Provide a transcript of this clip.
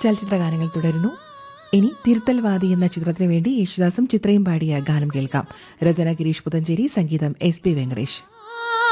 ചലച്ചിത്ര ഗാനങ്ങൾ തുടരുന്നു. ഇനി തിരുത്തൽവാദി എന്ന ചിത്രത്തിനു വേണ്ടി യേശുദാസും ചിത്രയും പാടിയ ഗാനം കേൾക്കാം. രചന ഗിരീഷ് പുതഞ്ചേരി, സംഗീതം SP വെങ്കടേഷ്.